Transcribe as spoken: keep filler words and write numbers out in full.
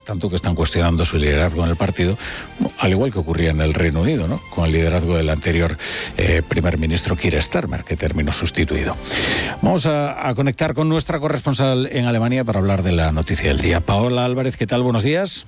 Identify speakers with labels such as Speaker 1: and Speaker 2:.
Speaker 1: tanto que están cuestionando su liderazgo en el partido, al igual que ocurría en el Reino Unido, ¿no?, con el liderazgo del anterior eh, primer ministro Keir Starmer, que terminó sustituido. Vamos a, a conectar con nuestra corresponsal en Alemania para hablar de la noticia del día. Paola Álvarez, ¿qué tal? Buenos días.